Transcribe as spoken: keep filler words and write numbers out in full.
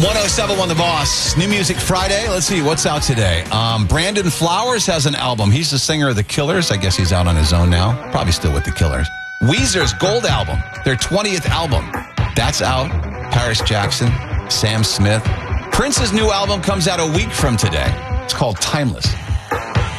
one oh seven one The Boss. New Music Friday. Let's see what's out today. Um, Brandon Flowers has an album. He's the singer of The Killers. I guess he's out on his own now. Probably still with The Killers. Weezer's Gold album, their twentieth album. That's out. Paris Jackson, Sam Smith. Prince's new album comes out a week from today. It's called Timeless.